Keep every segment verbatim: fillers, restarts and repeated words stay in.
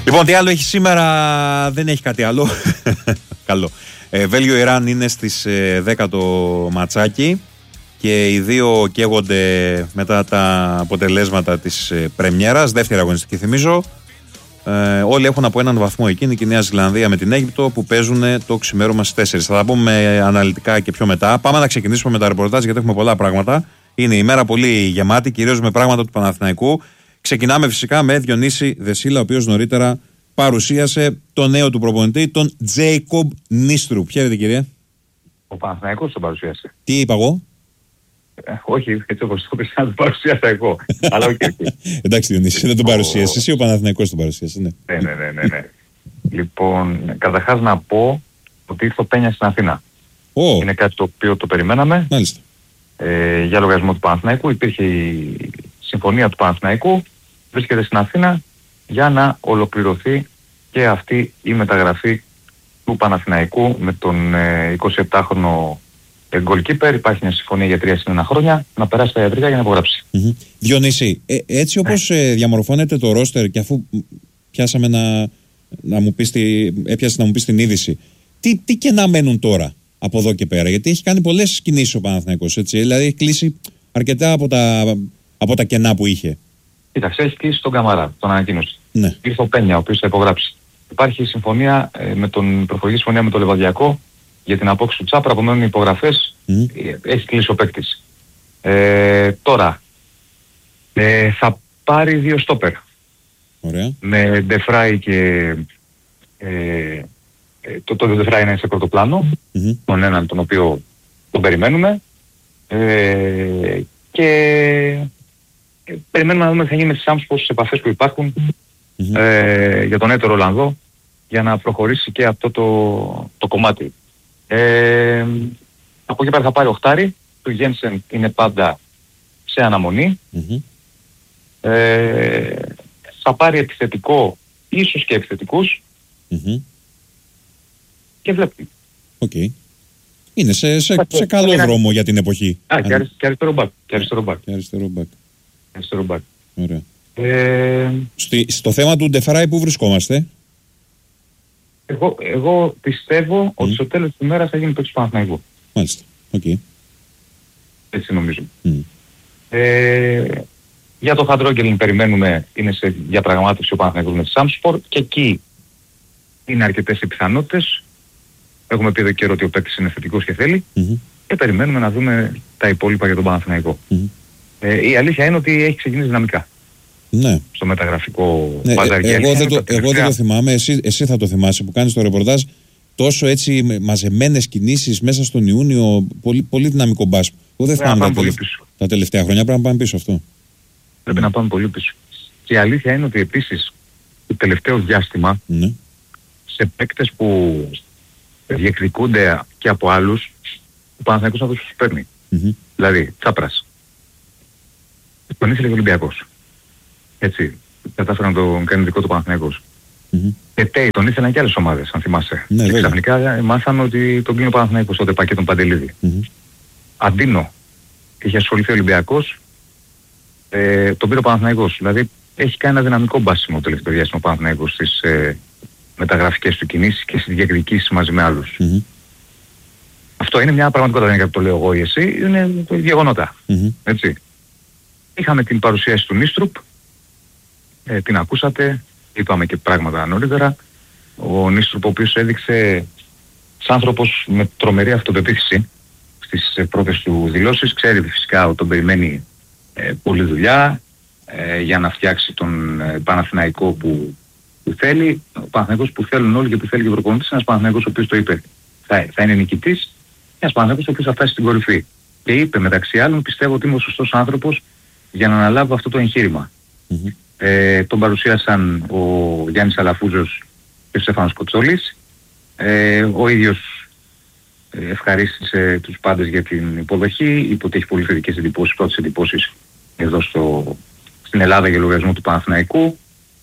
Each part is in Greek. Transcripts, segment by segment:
Λοιπόν, τι άλλο έχει σήμερα, δεν έχει κάτι άλλο. Καλό. Ε, Βέλγιο-Ιράν είναι στις ε, δέκα το ματσάκι και οι δύο καίγονται μετά τα αποτελέσματα της ε, πρεμιέρας, δεύτερη αγωνιστική θυμίζω. Ε, όλοι έχουν από έναν βαθμό εκείνη και η Νέα Ζηλανδία με την Αίγυπτο που παίζουν το ξημέρωμα στις τέσσερις. Θα τα πούμε αναλυτικά και πιο μετά. Πάμε να ξεκινήσουμε με τα ρεπορτάζ γιατί έχουμε πολλά πράγματα. Είναι η μέρα πολύ γεμάτη, κυρίως με πράγματα του Παναθηναϊκού. Ξεκινάμε φυσικά με Διονύση Δεσίλα, ο οποίος νωρίτερα παρουσίασε το νέο του προπονητή, τον Τζέικομπ Νίστρουπ. Χαίρετε, κύριε. Ο Παναθηναϊκός τον παρουσίασε. Τι είπα εγώ? Ε, όχι, έτσι όπως το πες, να τον παρουσίασα εγώ. Αλλά όχι. Εντάξει, Διονύση, δεν τον παρουσίασε. Εσύ ο Παναθηναϊκός τον παρουσίασε, ναι. Ναι, ναι, ναι, ναι, ναι. Λοιπόν, καταρχάς να πω ότι ήρθε ο Πένια στην Αθήνα. Oh. Είναι κάτι το οποίο το περιμέναμε. Μάλιστα. Ε, για λογαριασμό του Παναθηναϊκού. Υπήρχε η συμφωνία του Παναθηναϊκού. Βρίσκεται στην Αθήνα για να ολοκληρωθεί και αυτή η μεταγραφή του Παναθηναϊκού με τον ε, εικοσιεπτάχρονο goalkeeper. Υπάρχει μια συμφωνία για τρία συν ένα χρόνια να περάσει τα ιατρικά για να υπογράψει. Mm-hmm. Διονύση, ε, έτσι όπως ε, διαμορφώνεται το ρόστερ και αφού πιάσαμε να, να μου πεις τη, έπιασε να μου πεις την είδηση, τι, τι κενά μένουν τώρα από εδώ και πέρα? Γιατί έχει κάνει πολλές κινήσεις ο Παναθηναϊκός, έτσι, δηλαδή έχει κλείσει αρκετά από τα, από τα κενά που είχε. Κοίταξε, έχει κλείσει τον Καμαρά, τον ανακοίνωση. Ναι. Ήρθε ο Πένια, ο οποίος θα υπογράψει. Υπάρχει συμφωνία ε, με τον προφορική συμφωνία με το Λεβαδιακό για την απόκτηση του Τσάπρα, απομένουν οι υπογραφές, mm. ε, έχει κλείσει ο παίκτης. Ε, τώρα, ε, θα πάρει δύο στόπερ. Ωραία. Με Ντεφράι και... Ε, το το Ντεφράι είναι σε πρώτο πλάνο, mm-hmm. τον έναν τον οποίο τον περιμένουμε. Ε, και... Ε, περιμένουμε να δούμε τι θα γίνει με τις Σάμσπορ στις επαφές που υπάρχουν mm-hmm. ε, για τον έτερο Ολλανδό για να προχωρήσει και αυτό το, το κομμάτι. Ε, από εκεί πέρα θα πάρει οχτάρι, του Γένσεν είναι πάντα σε αναμονή. Mm-hmm. Ε, θα πάρει επιθετικό, ίσως και επιθετικούς mm-hmm. και βλέπει. Οκ. Okay. Είναι σε, σε, σε καλό είναι... δρόμο για την εποχή. Α, και, αρισ, και αριστερό μπακ. Και αριστερό μπακ. Και αριστερό μπακ. Αριστερό μπακ. Ωραία. Ε... Στη, στο θέμα του Ντεφράι που βρισκόμαστε? Εγώ, εγώ πιστεύω mm. ότι στο τέλος της ημέρας θα γίνει παίκτης του Παναθηναϊκού. Μάλιστα. Οκ. Okay. Έτσι νομίζω. Mm. Ε, για το Χαντρόγκελιν περιμένουμε, είναι σε διαπραγμάτευση ο Παναθηναϊκός με τη Σάμσπορ και εκεί είναι αρκετές οι πιθανότητες. Έχουμε πει εδώ καιρό ότι ο παίκτης είναι θετικός και θέλει mm-hmm. και περιμένουμε να δούμε τα υπόλοιπα για τον Παναθηναϊκό. Mm-hmm. Ε, η αλήθεια είναι ότι έχει ξεκινήσει δυναμικά. Ναι. Στο μεταγραφικό ναι, μπαζάρι. Ε, εγώ, δεν το, εγώ δεν το θυμάμαι, εσύ, εσύ θα το θυμάσαι που κάνεις το ρεπορτάζ. Τόσο έτσι μαζεμένες κινήσεις μέσα στον Ιούνιο, πολύ, πολύ δυναμικό μπάσκετ. Εγώ δεν θυμάμαι τα, τελευ... τα τελευταία χρόνια, πρέπει να πάμε πίσω αυτό. Πρέπει mm. να πάμε πολύ πίσω. Και η αλήθεια είναι ότι επίσης το τελευταίο διάστημα mm. σε παίκτες που διεκδικούνται και από άλλους, ο Παναθηναϊκός αυτούς τους παίρνει. Mm-hmm. Δηλαδή, Τσάπρας. Τον ήθελε ο Ολυμπιακός. Έτσι, κατάφερε να τον κάνει δικό του Παναθηναϊκός. Mm-hmm. Ετέι, τον ήθελαν και άλλες ομάδες, αν θυμάσαι. Ναι, και ξαφνικά μάθαμε ότι τον κλείνει ο Παναθηναϊκός τότε πακέτο τον Παντελίδη. Mm-hmm. Αντίνο, είχε ασχοληθεί ο Ολυμπιακός, ε, τον πήρε ο Παναθηναϊκός. Δηλαδή, έχει κάνει ένα δυναμικό μπάσιμο το τελευταίο διάστημα ο Παναθηναϊκός στις ε, μεταγραφικές του κινήσεις και στις διεκδικήσεις μαζί με άλλους. Mm-hmm. Αυτό είναι μια πραγματικότητα, δεν είναι κάτι που το λέω εγώ ή εσύ, είναι γεγονότα. Mm-hmm. Έτσι. Είχαμε την παρουσίαση του Νίστρουπ, ε, την ακούσατε, είπαμε και πράγματα νωρίτερα. Ο Νίστρουπ ο οποίος έδειξε σαν άνθρωπος με τρομερή αυτοπεποίθηση στις ε, πρώτες του δηλώσεις. Ξέρει φυσικά ότι τον περιμένει ε, πολλή δουλειά ε, για να φτιάξει τον ε, Παναθηναϊκό που, που θέλει. Ο Παναθηναϊκός που θέλουν όλοι και που θέλει και ο προπονητής, ένας Παναθηναϊκός ο οποίος το είπε θα, θα είναι νικητής, ένας Παναθηναϊκός ο οποίος θα φτάσει στην κορυφή. Και είπε μεταξύ άλλων, πιστεύω ότι είμαι ο σωστός άνθρωπος για να αναλάβω αυτό το εγχείρημα. Mm-hmm. Ε, τον παρουσίασαν ο Γιάννης Αλαφούζος και ο Στέφανος Κοτσόλης. Ε, ο ίδιος ε, ευχαρίστησε τους πάντες για την υποδοχή, είπε ότι έχει πολύ θετικές εντυπώσεις, πρώτες εντυπώσεις εδώ στο, στην Ελλάδα για λογαριασμό του Παναθηναϊκού.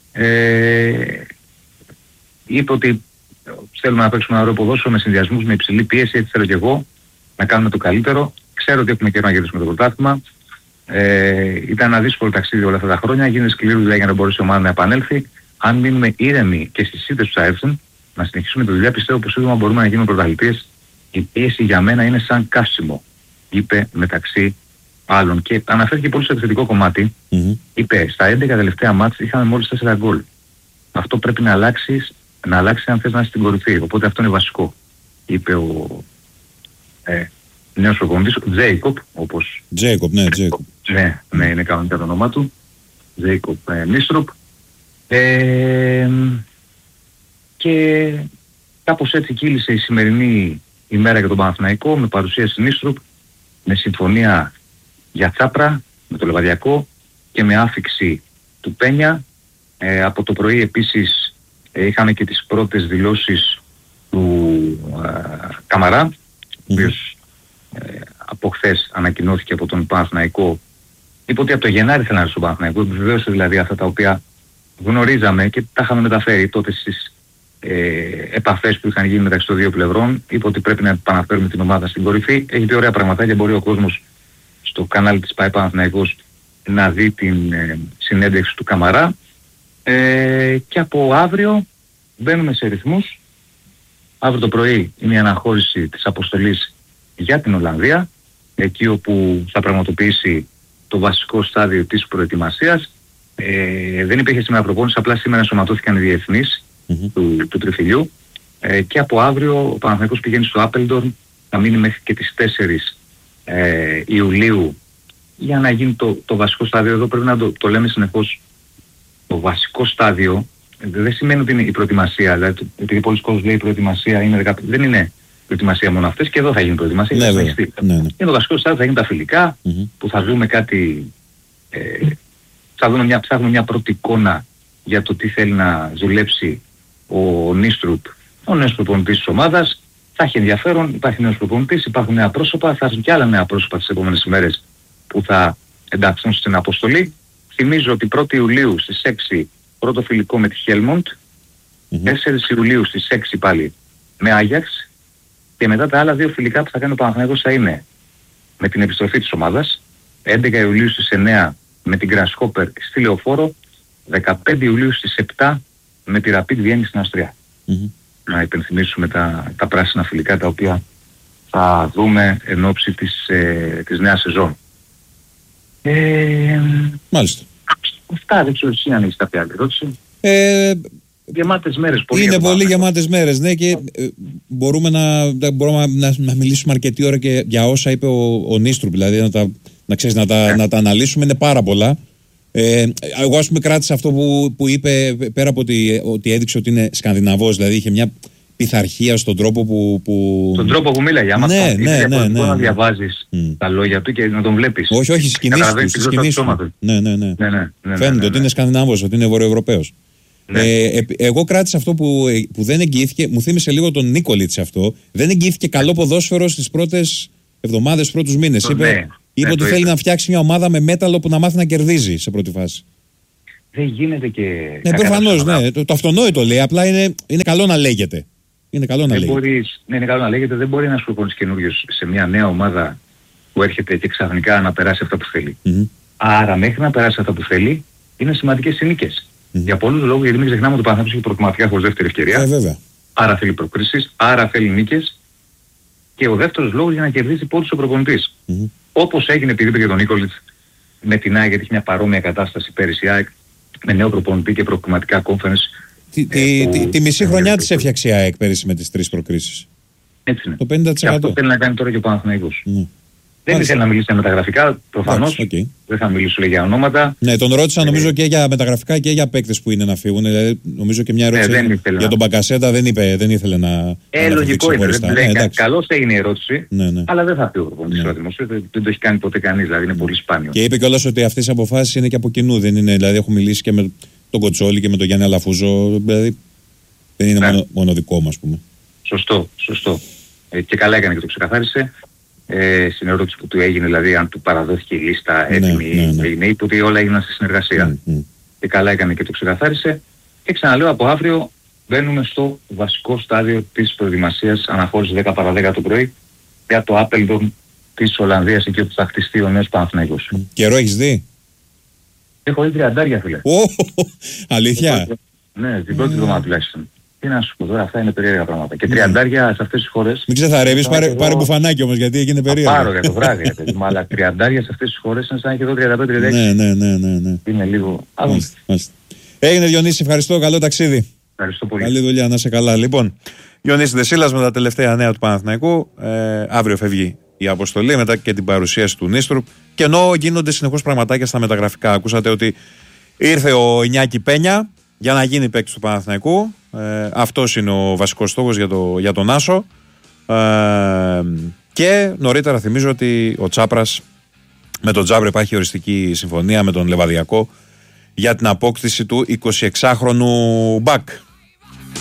Ε, είπε ότι θέλουμε να παίξουμε ένα ωραίο ποδόσφαιρο με συνδυασμούς, με υψηλή πίεση, έτσι θέλω και εγώ να κάνουμε το καλύτερο. Ξέρω ότι έχουμε καιρό να γυρίσουμε το πρωτάθλημα. Ε, ήταν ένα δύσκολο ταξίδι όλα αυτά τα χρόνια. Γίνεται σκληρή δουλειά για να μπορέσει η ομάδα να επανέλθει. αν μείνουμε ήρεμοι και στις ήττες που θα έρθουν, να συνεχίσουμε τη δουλειά, πιστεύω πως σύντομα μπορούμε να γίνουμε πρωταθλητές. Η πίεση για μένα είναι σαν καύσιμο, είπε μεταξύ άλλων. Και αναφέρθηκε πολύ στο επιθετικό κομμάτι. Mm-hmm. Είπε, στα έντεκα τελευταία μάτς είχαμε μόλις τέσσερα γκολ. Αυτό πρέπει να αλλάξει, να αλλάξει αν θες να είσαι στην κορυφή. Οπότε αυτό είναι βασικό, είπε ο ε, νέος προπονητής, ο Τζέικοπ, όπως... Τζέικοπ, ναι, Τζέικοπ. Ναι, ναι, είναι κανονικά το όνομά του. Τζέικοπ ε, Νίστροπ. Ε, και κάπως έτσι κύλησε η σημερινή ημέρα για τον Παναθηναϊκό, με παρουσίαση Νίστροπ, με συμφωνία για Τσάπρα, με το Λεβαδιακό και με άφιξη του Πένια. Ε, από το πρωί επίσης ε, είχαμε και τις πρώτες δηλώσεις του ε, Καμαρά, ο οποίος ε, από χθες ανακοινώθηκε από τον Παναθηναϊκό. Είπε ότι από το Γενάρη θέλει να έρθει στον Παναθηναϊκό, επιβεβαίωσε δηλαδή αυτά τα οποία γνωρίζαμε και τα είχαμε μεταφέρει τότε στις ε, επαφές που είχαν γίνει μεταξύ των δύο πλευρών. Είπε ότι πρέπει να επαναφέρουμε την ομάδα στην κορυφή. Έχει πει ωραία πραγματάκια, μπορεί ο κόσμος στο κανάλι της ΠΑΕ Παναθηναϊκός να δει την ε, συνέντευξη του Καμαρά. Ε, και από αύριο μπαίνουμε σε ρυθμούς. Αύριο το πρωί είναι η αναχώρηση της αποστολής για την Ολλανδία, εκεί όπου θα πραγματοποιήσει το βασικό στάδιο της προετοιμασίας. Ε, δεν υπήρχε σήμερα προπόνηση, απλά σήμερα ενσωματώθηκαν οι διεθνείς mm-hmm. του, του τριφυλιού. Ε, και από αύριο ο Παναθηναϊκός πηγαίνει στο Άπελντορν, θα μείνει μέχρι και τις τέσσερις ε, Ιουλίου για να γίνει το, το βασικό στάδιο. Εδώ πρέπει να το, το λέμε συνεχώς. Το βασικό στάδιο δεν σημαίνει ότι είναι η προετοιμασία. Δηλαδή, επειδή πολλοί κόσμοι λέει η προετοιμασία είναι δέκα, δεν είναι προετοιμασία μόνο αυτές, και εδώ θα γίνει προετοιμασία. Ναι, ναι, ναι. Είναι το βασικό στάδιο, θα γίνει τα φιλικά, mm-hmm. που θα δούμε κάτι. Ε, θα δούμε μια, ψάχνουμε μια πρώτη εικόνα για το τι θέλει να δουλέψει ο Νίστρουπ, ο νέος προπονητής της ομάδας. Θα έχει ενδιαφέρον, υπάρχει νέος προπονητής, υπάρχουν νέα πρόσωπα, θα έρθουν και άλλα νέα πρόσωπα τις επόμενες ημέρες που θα ενταχθούν στην αποστολή. Θυμίζω ότι πρώτη Ιουλίου στις έξι πρώτο φιλικό με τη Χέλμοντ, mm-hmm. τέσσερις Ιουλίου στις έξι πάλι με Άγιαξ, και μετά τα άλλα δύο φιλικά που θα κάνει ο Παναθηναϊκός θα είναι με την επιστροφή της ομάδας, έντεκα Ιουλίου στις εννέα με την Grasshopper στη Λεωφόρο, δεκαπέντε Ιουλίου στις επτά με τη Rapid Βιέννη στην Αυστρία. Mm-hmm. Να υπενθυμίσουμε τα, τα πράσινα φιλικά τα οποία θα δούμε εν ώψη της, ε, της νέας σεζόν. Ε, Μάλιστα. Αυτά, δεν ξέρω εσύ αν έχεις κάποια άλλη ερώτηση. Ε, γεμάτες μέρες. Πολύ είναι γεμάτες. πολύ γεμάτες μέρες, ναι, και ε, μπορούμε, να, μπορούμε να, να μιλήσουμε αρκετή ώρα και για όσα είπε ο, ο Νίστρουπ, δηλαδή να τα, να, ξέρεις, να, τα, να τα αναλύσουμε, είναι πάρα πολλά. Ε, εγώ ας πούμε κράτησα αυτό που, που είπε, πέρα από ότι, ότι έδειξε ότι είναι Σκανδιναβός, δηλαδή είχε μια πειθαρχία στον τρόπο που... που... Στον τρόπο που μίλαγε, άμα ναι, αυτό, ναι, είναι ναι, ναι, να ναι. διαβάζεις mm. τα λόγια του και να τον βλέπεις. Όχι, όχι, σκηνής του, σκηνής του. Ναι, ναι, ναι. ναι, ναι, ναι, ναι, Φαίνεται ναι, ναι, ότι είναι Σκανδιναβός, ότι είναι Βορειοευρωπαίος. Ναι. Ε, ε, εγώ κράτησα αυτό που, που δεν εγγυήθηκε, μου θύμισε λίγο τον Νίκολιτς αυτό, δεν εγγυήθηκε καλό ποδόσφαιρο στις πρώτες εβδομάδες, στους πρώτους μήνες. Το, είπε ναι, είπε ναι, ότι θέλει να φτιάξει μια ομάδα με μέταλλο που να μάθει να κερδίζει σε πρώτη φάση. Δεν γίνεται και... Ναι, προφανώς, ναι. Το, το αυτονόητο λέει, απλά είναι, είναι καλό να λέγεται. Είναι καλό να λέγεται. Μπορείς, ναι, είναι καλό να λέγεται. Δεν μπορεί ένας προπονητής καινούριος σε μια νέα ομάδα που έρχεται και ξαφνικά να περάσει αυτά που θέλει. Mm-hmm. Άρα μέχρι να περάσει αυτά που θέλει είναι σημαντικές συνήκες. Mm-hmm. Για πολλούς λόγους, γιατί μην ξεχνάμε ότι ο Παναθηναϊκός έχει προκριματικά χωρίς δεύτερη ευκαιρία. Ε, βέβαια. Άρα θέλει προκρίσεις, άρα θέλει νίκες. Και ο δεύτερος λόγος για να κερδίσει πόντους ο προπονητής. Mm-hmm. Όπως έγινε, επειδή είπε και τον Νίκολιτς, με την ΑΕΚ, γιατί έχει μια παρόμοια κατάσταση πέρυσι η ΑΕΚ, με νέο προπονητή και προκριματικά conference. Τη, ε, τη, τη μισή χρονιά της έφτιαξε η ΑΕΚ πέρυσι με τις τρεις προκρίσεις. Έτσι είναι. Το πενήντα τοις εκατό. Και αυτό θέλει να κάνει τώρα και ο Παναθηναϊκός. Mm. Δεν Μάλιστα. ήθελε να μιλήσει για μεταγραφικά, προφανώς. Okay. Δεν θα μιλήσω για ονόματα. Ναι, τον ρώτησα νομίζω και για μεταγραφικά και για παίκτες που είναι να φύγουν. Δηλαδή, νομίζω και μια ερώτηση ε, για να... τον Μπακασέτα δεν, είπε, δεν ήθελε να. Ε, να λογικό είναι. Δεν ναι, κα, καλώς έγινε η ερώτηση, ναι, ναι. αλλά δεν θα πει ο προπονητής στο δημοσίο. Δεν, δεν το έχει κάνει ποτέ κανείς, δηλαδή είναι πολύ σπάνιο. Και είπε κιόλας ότι αυτές οι αποφάσεις είναι και από κοινού. Δεν είναι, δηλαδή, έχω μιλήσει και με τον Κοτσόλη και με τον Γιάννη Αλαφούζο. Δηλαδή, δεν είναι ναι. μόνο, μόνο δικό μας, πούμε. Σωστό, σωστό. Ε, και καλά έκανε και το ξεκαθάρισε. Ε, στην ερώτηση που του έγινε, δηλαδή αν του παραδόθηκε η λίστα έτοιμη, ναι, ναι, ναι. έγινε, είπε ότι όλα έγιναν στη συνεργασία. Mm, mm. Και καλά έκανε και το ξεκαθάρισε. Και ξαναλέω, από αύριο μπαίνουμε στο βασικό στάδιο της προετοιμασίας, αναχώρηση δέκα παρά δέκα το πρωί, για το Άπελντον της Ολλανδίας, εκεί όπου θα χτιστεί ο νέος Παναθηναϊκός. Καιρό έχεις δει? Έχω δει τριαντάρια, φίλε. Oh, αλήθεια. Ναι, την πρώτη εβδομάδα τουλάχιστον. Τι να σου πω τώρα, αυτά είναι περίεργα πράγματα. Και τριαντάρια σε αυτές τις χώρες. Μην ξεθαρεύεις, πάρε, πάρε μπουφανάκι όμως, γιατί έγινε περίεργο. Πάρω για το βράδυ, ρε παιδί μου, αλλά τριαντάρια σε αυτές τις χώρες είναι σαν να έχει εδώ τριάντα πέντε τριάντα έξι. Ναι, ναι, ναι, ναι, ναι. Είναι λίγο. Έγινε Διονύση, ευχαριστώ, καλό ταξίδι. Ευχαριστώ πολύ. Καλή δουλειά, να είσαι καλά. Λοιπόν, Διονύση Δεσίλας με τα τελευταία νέα του Παναθηναϊκού. Ε, αύριο φεύγει η αποστολή μετά και την παρουσίαση του Νίστρου. Και ενώ γίνονται συνεχώς πραγματάκια στα μεταγραφικά, ακούσατε ότι ήρθε ο Ινιάκη Πένια για να γίνει παίκτης του Παναθηναϊκού. Ε, αυτός είναι ο βασικός στόχος για, το, για τον Άσο. Ε, και νωρίτερα θυμίζω ότι ο Τσάπρας με τον Τζάμπρε υπάρχει οριστική συμφωνία με τον Λεβαδιακό για την απόκτηση του εικοσιεξάχρονου μπακ.